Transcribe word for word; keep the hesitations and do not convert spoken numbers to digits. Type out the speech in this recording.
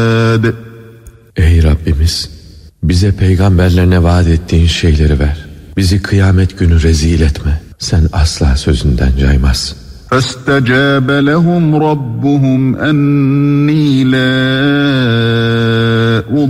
Ey Rabbimiz, bize peygamberlerine vaat ettiğin şeyleri ver. Bizi kıyamet günü rezil etme. Sen asla sözünden caymazsın. فَاسْتَجَابَ لَهُمْ رَبُّهُمْ أَنِّي لَا